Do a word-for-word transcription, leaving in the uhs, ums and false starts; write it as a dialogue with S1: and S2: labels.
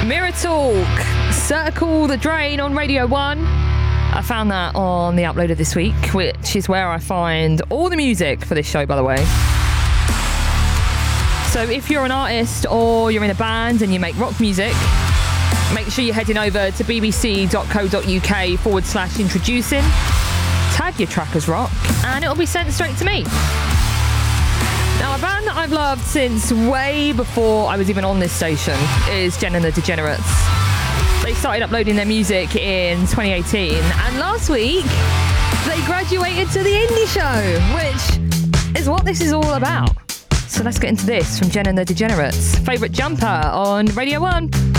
S1: Mirror Talk, Circle the Drain on Radio one. I found that on the Uploader this week, which is where I find all the music for this show, by the way. So if you're an artist or you're in a band and you make rock music, make sure you're heading over to bbc.co.uk forward slash introducing, tag your track as rock, and it'll be sent straight to me. Now, a band that I've loved since way before I was even on this station is Jen and the Degenerates. They started uploading their music in twenty eighteen, and last week they graduated to the indie show, which is what this is all about. So let's get into this from Jen and the Degenerates. Favourite Jumper on Radio one.